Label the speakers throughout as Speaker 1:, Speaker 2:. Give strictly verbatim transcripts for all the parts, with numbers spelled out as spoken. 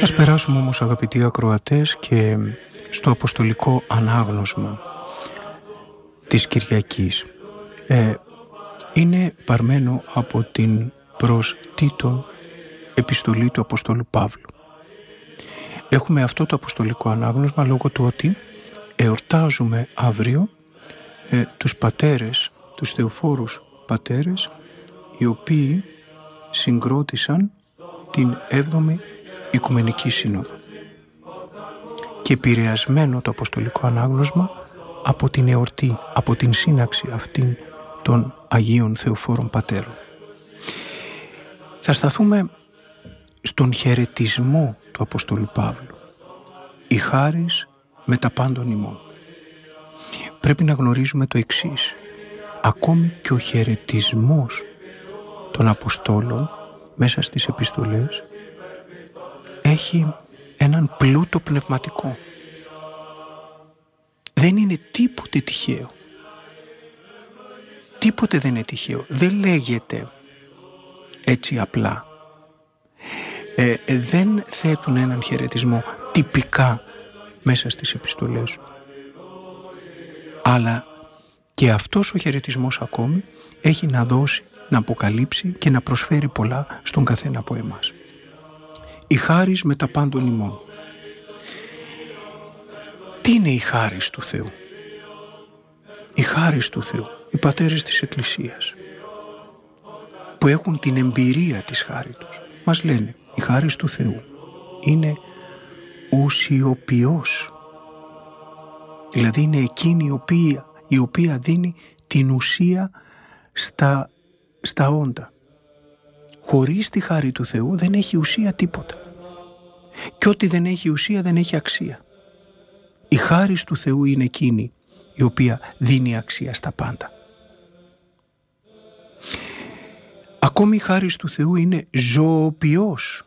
Speaker 1: Ας περάσουμε όμως, αγαπητοί ακροατές, και στο αποστολικό ανάγνωσμα της Κυριακής. Ε, είναι παρμένο από την προς Τίτον επιστολή του Αποστόλου Παύλου. Έχουμε αυτό το αποστολικό ανάγνωσμα λόγω του ότι εορτάζουμε αύριο ε, τους πατέρες, τους θεοφόρους πατέρες, οι οποίοι συγκρότησαν την έβδομη Οικουμενική Σύνοδο, και επηρεασμένο το αποστολικό ανάγνωσμα από την εορτή, από την σύναξη αυτήν των Αγίων Θεοφόρων Πατέρων. Θα σταθούμε στον χαιρετισμό του Αποστόλου Παύλου. Η χάρις με τα πάντων ημών. Πρέπει να γνωρίζουμε το εξής. Ακόμη και ο χαιρετισμός των Αποστόλων μέσα στις επιστολές έχει έναν πλούτο πνευματικό. Δεν είναι τίποτε τυχαίο. Τίποτε δεν είναι τυχαίο. Δεν λέγεται έτσι απλά. Ε, ε, δεν θέτουν έναν χαιρετισμό τυπικά μέσα στις επιστολές. Αλλά και αυτός ο χαιρετισμός ακόμη έχει να δώσει, να αποκαλύψει και να προσφέρει πολλά στον καθένα από εμάς. Η χάρις με τα πάντων ημών. Τι είναι η χάρις του Θεού? Η χάρις του Θεού, οι πατέρες της Εκκλησίας, που έχουν την εμπειρία της χάριτος, μας λένε η χάρις του Θεού είναι ουσιοποιός. Δηλαδή είναι εκείνη η οποία, η οποία δίνει την ουσία στα, στα όντα. Χωρίς τη χάρη του Θεού δεν έχει ουσία τίποτα. Και ό,τι δεν έχει ουσία δεν έχει αξία. Η χάρις του Θεού είναι εκείνη η οποία δίνει αξία στα πάντα. Ακόμη η χάρις του Θεού είναι ζωοποιός.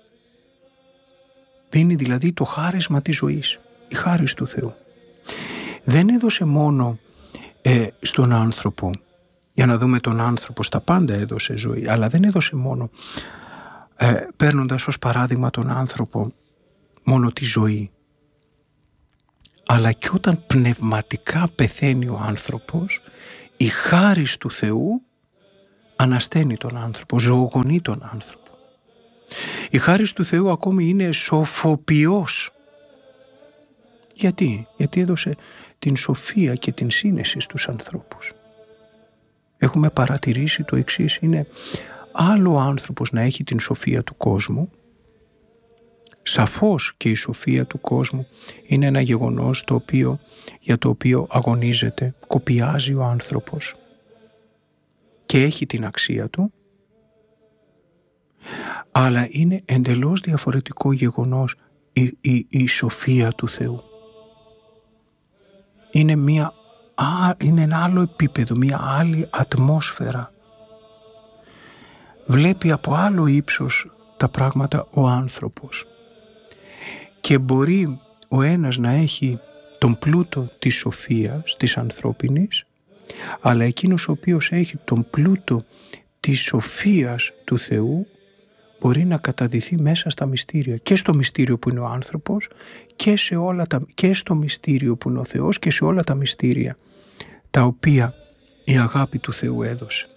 Speaker 1: Δίνει δηλαδή το χάρισμα της ζωής. Η χάρις του Θεού δεν έδωσε μόνο ε, στον άνθρωπο, για να δούμε τον άνθρωπο, στα πάντα έδωσε ζωή, αλλά δεν έδωσε μόνο ε, παίρνοντας ως παράδειγμα τον άνθρωπο μόνο τη ζωή, αλλά και όταν πνευματικά πεθαίνει ο άνθρωπος, η χάρις του Θεού ανασταίνει τον άνθρωπο, ζωογονεί τον άνθρωπο. Η χάρις του Θεού ακόμη είναι σοφοποιός. Γιατί? Γιατί έδωσε την σοφία και την σύνεση στους ανθρώπους. Έχουμε παρατηρήσει το εξής, είναι άλλο ο άνθρωπος να έχει την σοφία του κόσμου. Σαφώς και η σοφία του κόσμου είναι ένα γεγονός το οποίο, για το οποίο αγωνίζεται, κοπιάζει ο άνθρωπος και έχει την αξία του, αλλά είναι εντελώς διαφορετικό γεγονός η, η, η σοφία του Θεού. Είναι, μια, α, είναι ένα άλλο επίπεδο, μια άλλη ατμόσφαιρα. Βλέπει από άλλο ύψος τα πράγματα ο άνθρωπος. Και μπορεί ο ένας να έχει τον πλούτο της σοφίας, της ανθρώπινης, αλλά εκείνος ο οποίος έχει τον πλούτο της σοφίας του Θεού μπορεί να καταδυθεί μέσα στα μυστήρια, και στο μυστήριο που είναι ο άνθρωπος και, σε όλα τα, και στο μυστήριο που είναι ο Θεός και σε όλα τα μυστήρια τα οποία η αγάπη του Θεού έδωσε.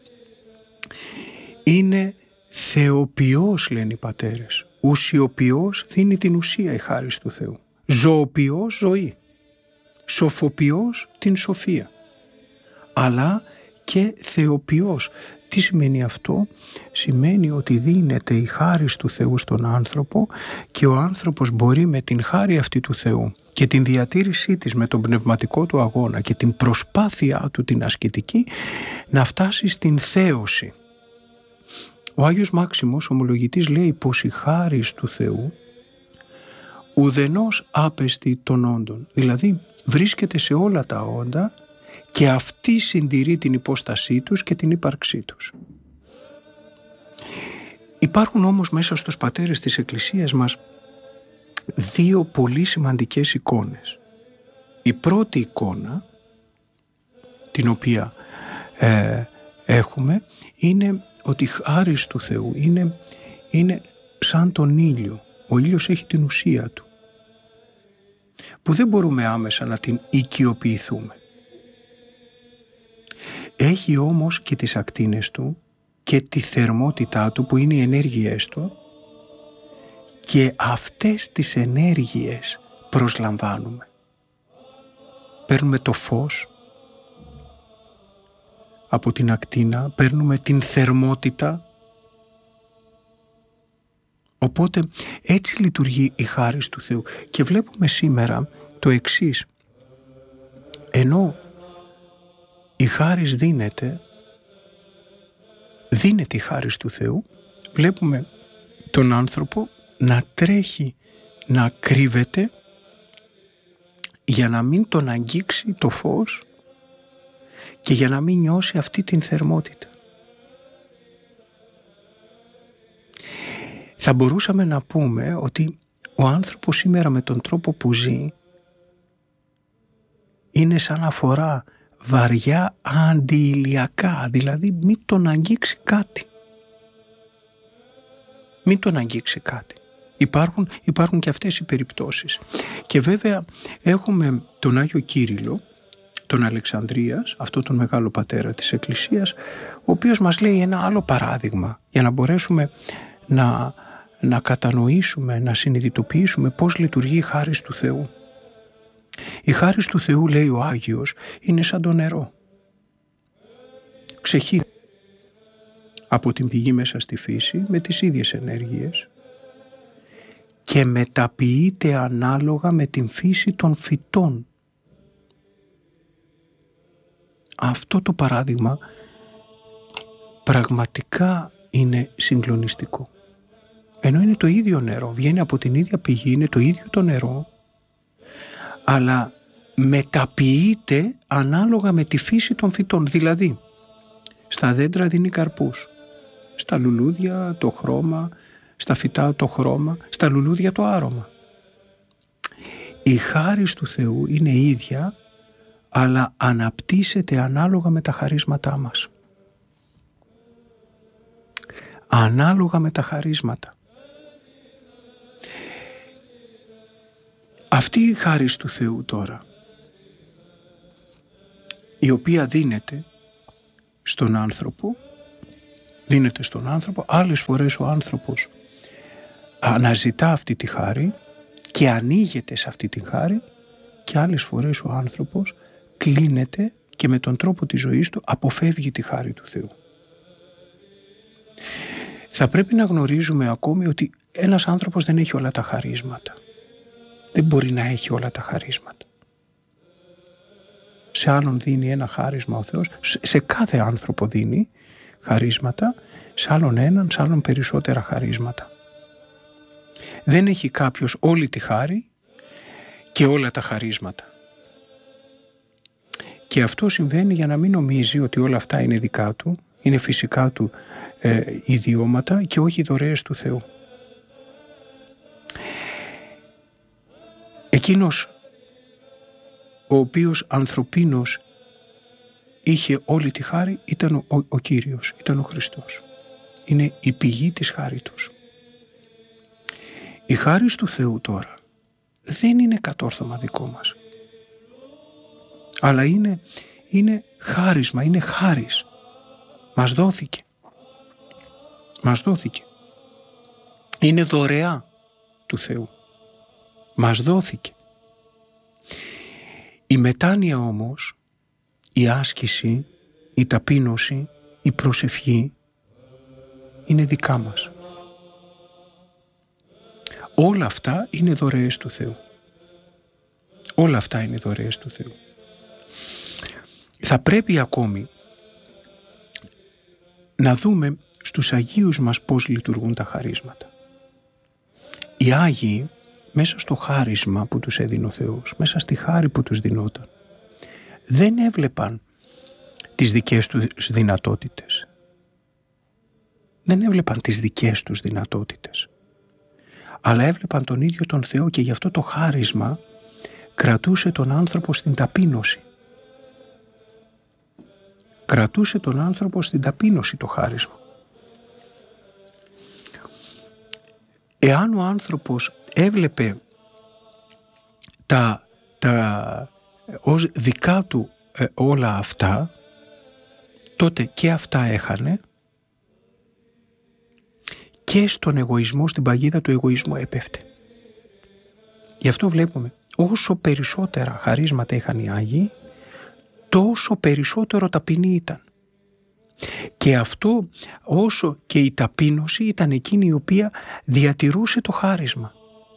Speaker 1: Είναι θεοποιός, λένε οι πατέρες. Ουσιοποιός δίνει την ουσία η χάρις του Θεού. Ζωοποιός ζωή. Σοφοποιός την σοφία. Αλλά και θεοποιός. Τι σημαίνει αυτό? Σημαίνει ότι δίνεται η χάρις του Θεού στον άνθρωπο και ο άνθρωπος μπορεί με την χάρη αυτή του Θεού και την διατήρησή της με τον πνευματικό του αγώνα και την προσπάθειά του την ασκητική να φτάσει στην θέωση. Ο Άγιος Μάξιμος, ομολογητής, λέει πως η χάρις του Θεού ουδενός άπεστη των όντων. Δηλαδή βρίσκεται σε όλα τα όντα και αυτή συντηρεί την υπόστασή τους και την ύπαρξή τους. Υπάρχουν όμως μέσα στους πατέρες της Εκκλησίας μας δύο πολύ σημαντικές εικόνες. Η πρώτη εικόνα, την οποία ε, έχουμε, είναι ότι η χάρις του Θεού είναι, είναι σαν τον ήλιο, Ο ήλιος έχει την ουσία του, που δεν μπορούμε άμεσα να την οικειοποιηθούμε. Έχει όμως και τις ακτίνες του και τη θερμότητά του που είναι οι ενέργειές του, και αυτές τις ενέργειες προσλαμβάνουμε. Παίρνουμε το φως από την ακτίνα, παίρνουμε την θερμότητα. Οπότε έτσι λειτουργεί η χάρις του Θεού. Και βλέπουμε σήμερα το εξής. Ενώ η χάρις δίνεται, δίνεται η χάρις του Θεού, βλέπουμε τον άνθρωπο να τρέχει, να κρύβεται για να μην τον αγγίξει το φως και για να μην νιώσει αυτή την θερμότητα. Θα μπορούσαμε να πούμε ότι ο άνθρωπος σήμερα με τον τρόπο που ζει είναι σαν να φορά βαριά αντιηλιακά, δηλαδή μην τον αγγίξει κάτι. Μην τον αγγίξει κάτι. Υπάρχουν, υπάρχουν και αυτές οι περιπτώσεις. Και βέβαια έχουμε τον Άγιο Κύριλλο, τον Αλεξανδρίας, αυτό τον μεγάλο πατέρα της Εκκλησίας, ο οποίος μας λέει ένα άλλο παράδειγμα για να μπορέσουμε να, να κατανοήσουμε, να συνειδητοποιήσουμε πώς λειτουργεί η χάρις του Θεού. Η χάρις του Θεού, λέει ο Άγιος, είναι σαν το νερό. Ξεχύνει από την πηγή μέσα στη φύση με τις ίδιες ενέργειες και μεταποιείται ανάλογα με την φύση των φυτών. Αυτό το παράδειγμα πραγματικά είναι συγκλονιστικό. Ενώ είναι το ίδιο νερό, βγαίνει από την ίδια πηγή, είναι το ίδιο το νερό, αλλά μεταποιείται ανάλογα με τη φύση των φυτών. Δηλαδή, στα δέντρα δίνει καρπούς, στα λουλούδια το χρώμα, στα φυτά το χρώμα, στα λουλούδια το άρωμα. Η χάρις του Θεού είναι ίδια, αλλά αναπτύσσεται ανάλογα με τα χαρίσματά μας. Ανάλογα με τα χαρίσματα. Αυτή η χάρις του Θεού τώρα, η οποία δίνεται στον άνθρωπο, δίνεται στον άνθρωπο, άλλες φορές ο άνθρωπος αναζητά αυτή τη χάρη και ανοίγεται σε αυτή τη χάρη, και άλλες φορές ο άνθρωπος κλείνεται και με τον τρόπο της ζωής του αποφεύγει τη χάρη του Θεού. Θα πρέπει να γνωρίζουμε ακόμη ότι ένας άνθρωπος δεν έχει όλα τα χαρίσματα. Δεν μπορεί να έχει όλα τα χαρίσματα. Σε άλλον δίνει ένα χάρισμα ο Θεός, σε κάθε άνθρωπο δίνει χαρίσματα, σε άλλον έναν, σε άλλον περισσότερα χαρίσματα. Δεν έχει κάποιος όλη τη χάρη και όλα τα χαρίσματα. Και αυτό συμβαίνει για να μην νομίζει ότι όλα αυτά είναι δικά του, είναι φυσικά του ε, ιδιώματα και όχι δωρεές του Θεού. Εκείνος ο οποίος ανθρωπίνος είχε όλη τη χάρη ήταν ο, ο, ο Κύριος, ήταν ο Χριστός. Είναι η πηγή της χάριτος. Η χάρις του Θεού τώρα δεν είναι κατόρθωμα δικό μας, αλλά είναι, είναι χάρισμα, είναι χάρις. Μας δόθηκε. Μας δόθηκε. Είναι δωρεά του Θεού. Μας δόθηκε. Η μετάνοια όμως, η άσκηση, η ταπείνωση, η προσευχή είναι δικά μας. Όλα αυτά είναι δωρεές του Θεού. Όλα αυτά είναι δωρεές του Θεού. Θα πρέπει ακόμη να δούμε στους Αγίους μας πώς λειτουργούν τα χαρίσματα. Οι Άγιοι μέσα στο χάρισμα που τους έδινε ο Θεός, μέσα στη χάρη που τους δινόταν, δεν έβλεπαν τις δικές τους δυνατότητες. Δεν έβλεπαν τις δικές τους δυνατότητες. Αλλά έβλεπαν τον ίδιο τον Θεό, και γι' αυτό το χάρισμα κρατούσε τον άνθρωπο στην ταπείνωση. Κρατούσε τον άνθρωπο στην ταπείνωση το χάρισμα. Εάν ο άνθρωπος έβλεπε τα, τα ως δικά του ε, όλα αυτά, τότε και αυτά έχανε και στον εγωισμό, στην παγίδα του εγωισμού έπεφτε. Γι' αυτό βλέπουμε όσο περισσότερα χαρίσματα είχαν οι Άγιοι, τόσο περισσότερο ταπεινοί ήταν. Και αυτό όσο και η ταπείνωση ήταν εκείνη η οποία διατηρούσε το χάρισμα.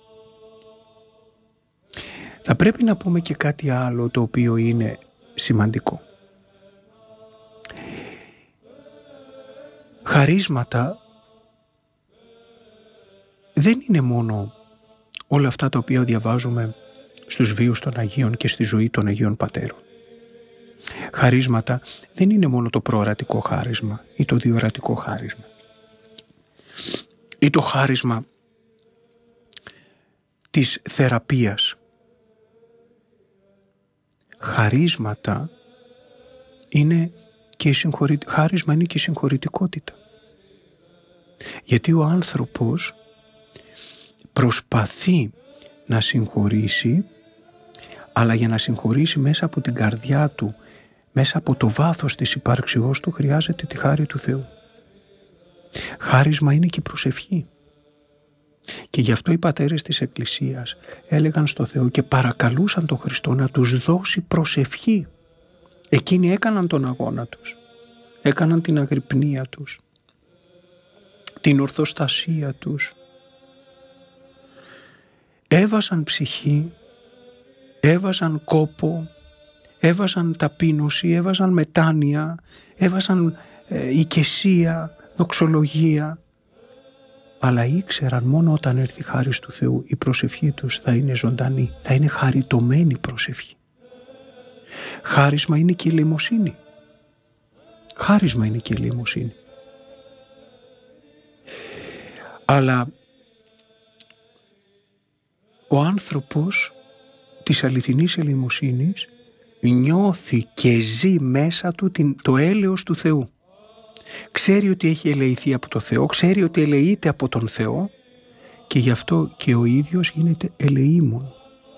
Speaker 1: Θα πρέπει να πούμε και κάτι άλλο το οποίο είναι σημαντικό. Χαρίσματα δεν είναι μόνο όλα αυτά τα οποία διαβάζουμε στους βίους των Αγίων και στη ζωή των Αγίων Πατέρων. Χαρίσματα δεν είναι μόνο το προορατικό χάρισμα ή το διορατικό χάρισμα ή το χάρισμα της θεραπείας. Χαρίσματα είναι και η συγχωρη... χάρισμα είναι και η συγχωρητικότητα. Γιατί ο άνθρωπος προσπαθεί να συγχωρήσει, αλλά για να συγχωρήσει μέσα από την καρδιά του, μέσα από το βάθος της υπάρξεώς του, χρειάζεται τη χάρη του Θεού. Χάρισμα είναι και η προσευχή. Και γι' αυτό οι πατέρες της Εκκλησίας έλεγαν στο Θεό και παρακαλούσαν τον Χριστό να τους δώσει προσευχή. Εκείνοι έκαναν τον αγώνα τους, έκαναν την αγρυπνία τους, την ορθοστασία τους. Έβαζαν ψυχή, έβαζαν κόπο, έβαζαν ταπείνωση, έβαζαν μετάνοια, έβαζαν ε, οικεσία, δοξολογία. Αλλά ήξεραν μόνο όταν έρθει η χάρις του Θεού η προσευχή τους θα είναι ζωντανή, θα είναι χαριτωμένη προσευχή. Χάρισμα είναι και η ελεημοσύνη. Χάρισμα είναι και η ελεημοσύνη. Αλλά ο άνθρωπος της αληθινής ελεημοσύνης νιώθει και ζει μέσα του το έλεος του Θεού. Ξέρει ότι έχει ελεηθεί από το Θεό, ξέρει ότι ελεείται από τον Θεό και γι' αυτό και ο ίδιος γίνεται ελεήμων.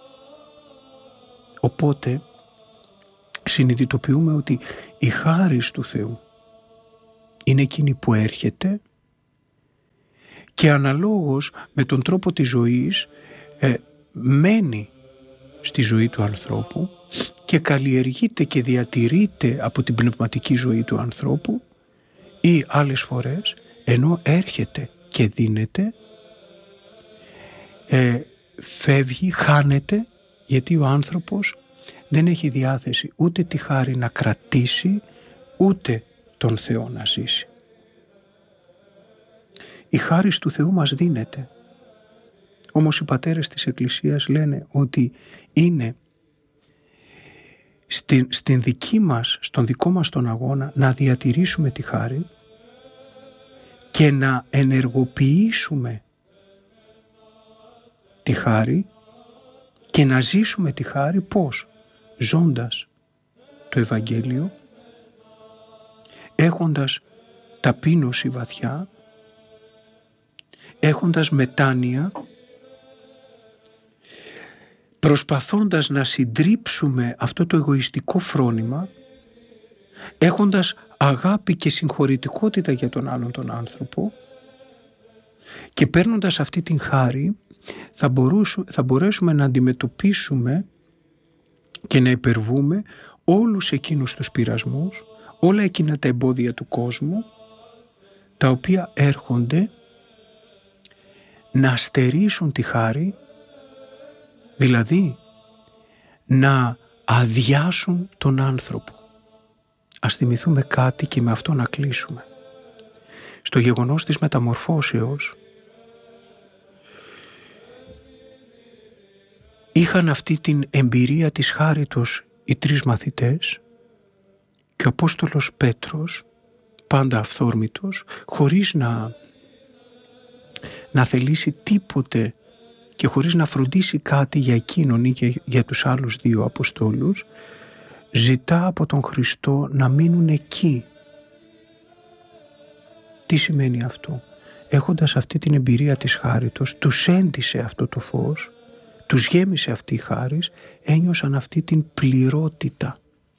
Speaker 1: Οπότε συνειδητοποιούμε ότι η χάρις του Θεού είναι εκείνη που έρχεται και αναλόγως με τον τρόπο της ζωής ε, μένει στη ζωή του ανθρώπου και καλλιεργείται και διατηρείται από την πνευματική ζωή του ανθρώπου, ή άλλες φορές ενώ έρχεται και δίνεται ε, φεύγει, χάνεται, γιατί ο άνθρωπος δεν έχει διάθεση ούτε τη χάρη να κρατήσει ούτε τον Θεό να ζήσει. Η χάρις του Θεού μας δίνεται. Όμως οι πατέρες της Εκκλησίας λένε ότι είναι στην, στην δική μας, στον δικό μας τον αγώνα να διατηρήσουμε τη χάρη και να ενεργοποιήσουμε τη χάρη και να ζήσουμε τη χάρη πώς? Ζώντας το Ευαγγέλιο, έχοντας ταπείνωση βαθιά, έχοντας μετάνοια, προσπαθώντας να συντρίψουμε αυτό το εγωιστικό φρόνημα, έχοντας αγάπη και συγχωρητικότητα για τον άλλον τον άνθρωπο και παίρνοντας αυτή την χάρη θα, μπορούσουμε, θα μπορέσουμε να αντιμετωπίσουμε και να υπερβούμε όλους εκείνους τους πειρασμούς, όλα εκείνα τα εμπόδια του κόσμου τα οποία έρχονται να στερήσουν τη χάρη, δηλαδή να αδειάσουν τον άνθρωπο. Ας θυμηθούμε κάτι και με αυτό να κλείσουμε. Στο γεγονός της μεταμορφώσεως είχαν αυτή την εμπειρία της χάριτος οι τρεις μαθητές και ο Απόστολος Πέτρος, πάντα αυθόρμητος, χωρίς να, να θελήσει τίποτε και χωρίς να φροντίσει κάτι για εκείνον ή για, για τους άλλους δύο Αποστόλους, ζητά από τον Χριστό να μείνουν εκεί. Τι σημαίνει αυτό? έχοντας αυτή την εμπειρία της χάριτος, τους έντυσε αυτό το φως, τους γέμισε αυτή η χάρις, ένιωσαν αυτή την πληρότητα.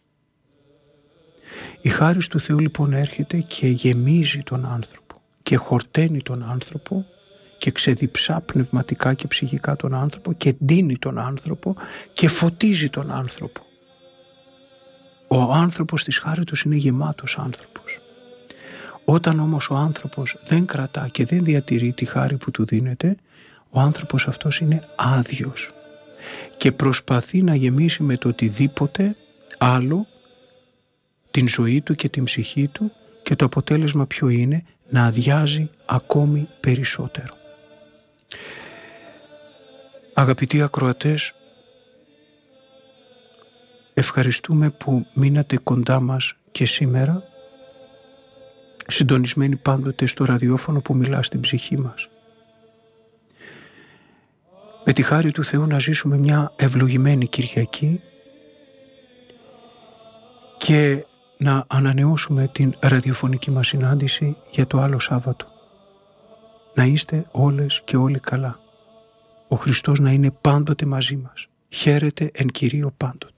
Speaker 1: Η χάρις του Θεού λοιπόν έρχεται και γεμίζει τον άνθρωπο και χορταίνει τον άνθρωπο και ξεδιψά πνευματικά και ψυχικά τον άνθρωπο και ντύνει τον άνθρωπο και φωτίζει τον άνθρωπο. Ο άνθρωπος της χάριτος είναι γεμάτος άνθρωπος. Όταν όμως ο άνθρωπος δεν κρατά και δεν διατηρεί τη χάρη που του δίνεται, ο άνθρωπος αυτός είναι άδειος και προσπαθεί να γεμίσει με το οτιδήποτε άλλο την ζωή του και την ψυχή του, και το αποτέλεσμα ποιο είναι? Να αδειάζει ακόμη περισσότερο. Αγαπητοί ακροατές, ευχαριστούμε που μείνατε κοντά μας και σήμερα, συντονισμένοι πάντοτε στο ραδιόφωνο που μιλά στην ψυχή μας. Με τη χάρη του Θεού να ζήσουμε μια ευλογημένη Κυριακή και να ανανεώσουμε την ραδιοφωνική μας συνάντηση για το άλλο Σάββατο. Να είστε όλες και όλοι καλά. Ο Χριστός να είναι πάντοτε μαζί μας. Χαίρετε εν Κυρίω πάντοτε.